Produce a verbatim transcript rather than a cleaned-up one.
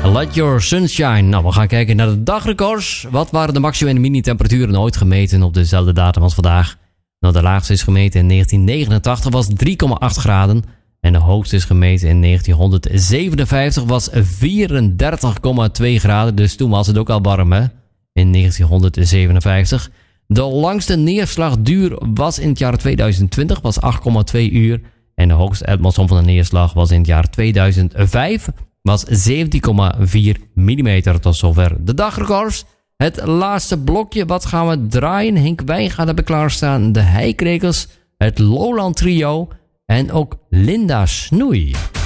Let Your Sunshine. Nou, we gaan kijken naar de dagrecords. Wat waren de maximum en de mini-temperaturen ooit gemeten op dezelfde datum als vandaag? Nou, de laagste is gemeten in negentien negenentachtig, was drie komma acht graden. En de hoogste is gemeten in negentienhonderdzevenenvijftig, was vierendertig komma twee graden. Dus toen was het ook al warm, hè? In negentienhonderdzevenenvijftig. De langste neerslagduur was in het jaar tweeduizend twintig, was acht komma twee uur. En de hoogste uitmaatsom van de neerslag was in het jaar tweeduizend vijf, was zeventien komma vier millimeter. Tot zover de dagrecords. Het laatste blokje, wat gaan we draaien? Henk Wijngaard hebben klaarstaan. De Heikrekels, het Lowland Trio en ook Linda Snoei.